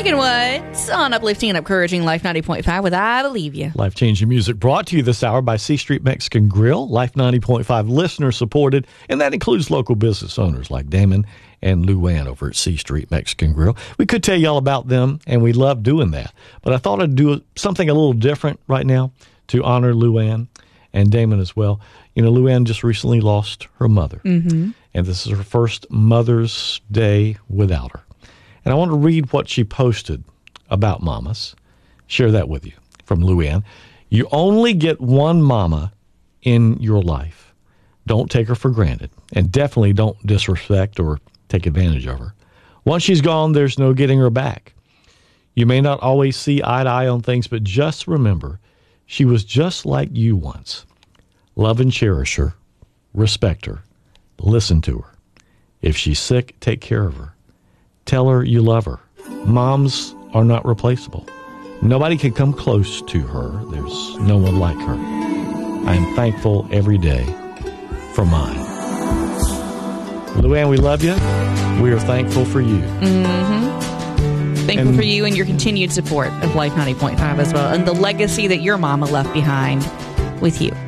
Megan Woods on Uplifting and Encouraging Life 90.5 with I Believe You. Life-changing music brought to you this hour by C Street Mexican Grill, Life 90.5 listener supported, and that includes local business owners like Damon and Luann over at C Street Mexican Grill. We could tell you all about them, and we love doing that. But I thought I'd do something a little different right now to honor Luann and Damon as well. You know, Luann just recently lost her mother, and this is her first Mother's Day without her. And I want to read what she posted about mamas, share that with you from Luann. You only get one mama in your life. Don't take her for granted, and definitely don't disrespect or take advantage of her. Once she's gone, there's no getting her back. You may not always see eye to eye on things, but just remember, she was just like you once. Love and cherish her. Respect her. Listen to her. If she's sick, take care of her. Tell her you love her. Moms are not replaceable. Nobody can come close to her. There's no one like her. I am thankful every day for mine. Luann, we love you. We are thankful for you. Thankful for you and your continued support of Life 90.5 as well, and the legacy that your mama left behind with you.